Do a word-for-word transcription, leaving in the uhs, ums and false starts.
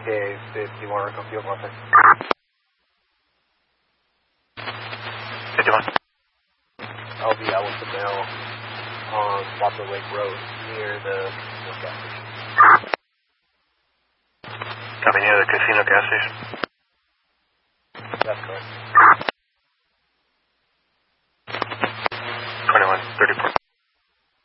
Okay, did you want to come field one thing? fifty-one. I'll be out with the mail on Wapper Lake Road near the North gas station. Copy, near the casino gas station? That's correct. twenty-one thirty-four.